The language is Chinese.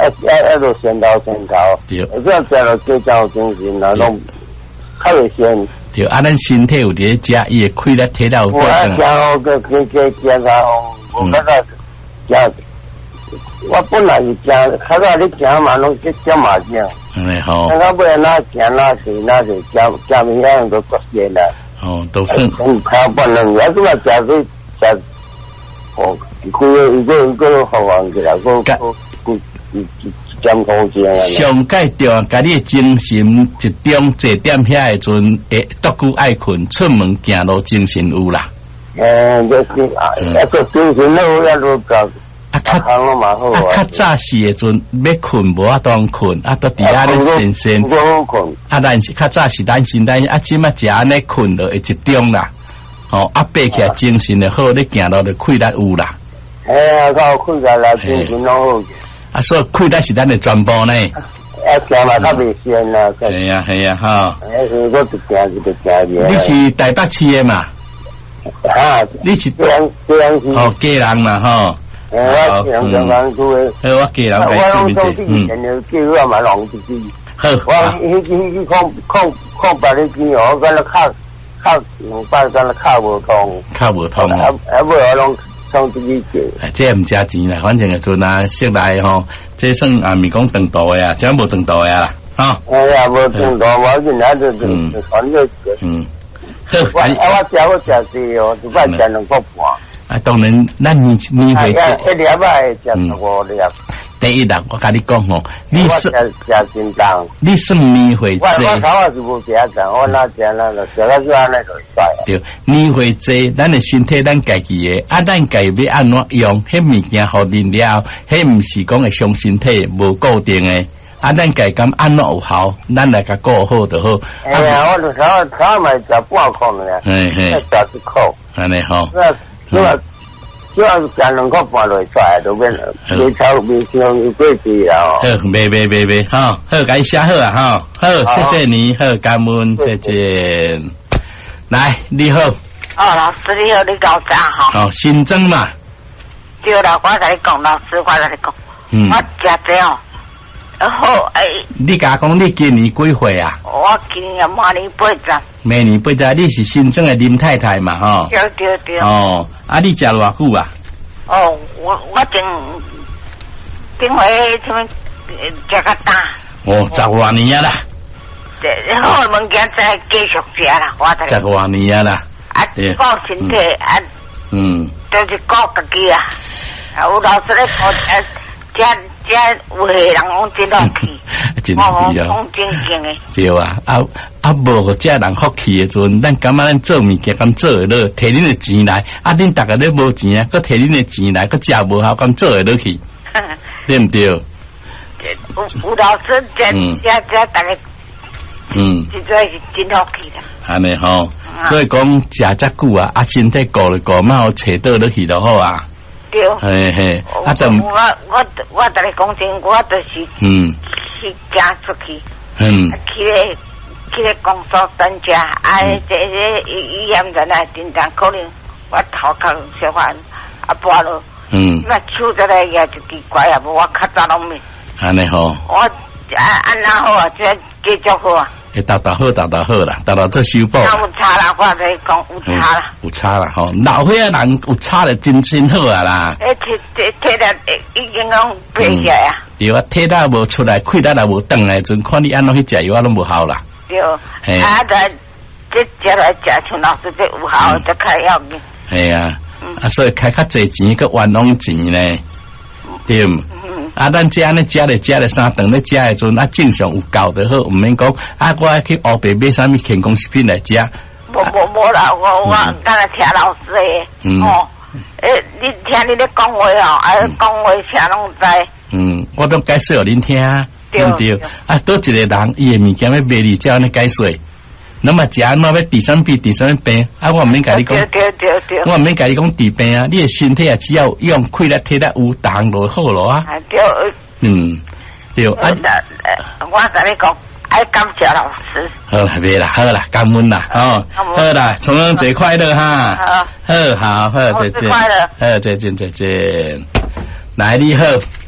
就先头， 对， 这样食了更加有精神啦，拢较袂先。 对，咱身体有伫咧食，伊会开了体力有够正。我个我感觉食。我本来是食，较早你食嘛，拢去食麻将。 好。 到尾哪食哪是食物样都不咸啦。 都算。 较半两日，拄啊食去食，一个好玩起来，减空间。 上界着，家你的精神集中坐点遐的阵，会足久爱困，出门行路精神有啦。 就是个精神好，一路搞。较早时的阵要困无法当困，都伫遐咧神。但是较早时咱现在即马食安尼困就会集中啦。爬起来精神就好，你行路就气力有啦。 靠气力啦，精神拢好。 所以气力是咱的全部呢。 行嘛较袂先啦。 系啊，哈。 我就行。 你是台北市的嘛？你是家人家人嘛，吼。 我讲讲出诶， 我家人我拢做之前就叫我嘛弄自己。 好， 我迄空白日子哦，敢若靠两摆敢若靠无通。尾我拢创自己做。 这毋加钱啦，反正个阵啊，识来吼，这算也咪讲长度呀，这无长度呀啦，哈。 无长度，我现在就反正好，我食济哦，一摆食2块半。 当然，咱年会一粒仔食5粒。 第一啦，我甲你讲吼，你食真重。 你算年会济。 我头是无食重，我哪食那个食到最安尼就会使。 对，年会济，咱的身体咱家己的，咱家要安怎用？迄物件互恁了，迄毋是讲会伤身体，无固定的。咱家敢安怎有效？咱来甲顾好就好。 我就头嘛食半块尔。食1块。 安尼吼。 主要是食2块半落出来，就变袂超袂伤一过期啊！ 好，袂，好，甲你写好啊，好，谢谢你，好，感恩，再见。来，你好。 老师你好，你搞啥哈？ 新增嘛。 对啦，我甲你讲，老师我甲你讲，我食这哦，然后你甲讲你今年几岁啊？ 我今年明年80。 明年80，你是新增的林太太嘛？吼。 对。 你食偌久啊？ 我顶回什么食较大。 10多年啦。 好物件再继续食啦，我得。 10多年啦。 顾身体就是顾家己啊。有老师咧讲，这有些人讲真乐气， 真乐气讲正经的。 对啊，无这人福气的阵，咱感觉咱做物件咁做会落，摕恁的钱来，恁大家咧无钱啊，佮摕恁的钱来，佮食无效，咁做会落去，对唔对？ 有老师这大家，实在是真福气啦。 安尼吼，所以讲食遮久啊，身体顾了顾，莫好扯倒落去就好啊。 对， 嘿， 我跟你讲真，我就是去行出去，去咧工作等家，这医院人来真正可能我头壳小可拔了，那手在来也就奇怪啊，无我较早拢没。 安尼吼， 我安那好啊，这继续好啊。 达好啦，达做修补。 有差啦，我跟你讲有差啦。 有差啦，吼，老岁仔人有差了真好啊啦。 体力已经讲变起来啊。 对啊，体力无出来，气力也无转来，阵看你安怎去食药，拢无效啦。 对，这食来食像老师这有效，这开要紧。 系啊，所以开较济钱，佮冤枉钱呢，对。咱这安尼食咧3顿咧食的阵，正常有够就好，毋免讲我去黑白买啥物健康食品来食。 无啦，我刚才听老师的，你听你咧讲话讲话啥拢知。 我都解说互恁听，对不对？多一个人伊的物件要卖你，才安尼解说。那么食安怎要第三病？我毋免甲你讲，我毋免甲你讲治病啊！你的身体只要用气力、体力有动就好咯啊！ 对， 对。 我甲你讲，爱感谢老师。 好啦，感恩啦，好啦，重阳节快乐哈！好，再见。 快乐。 再见。来，你好。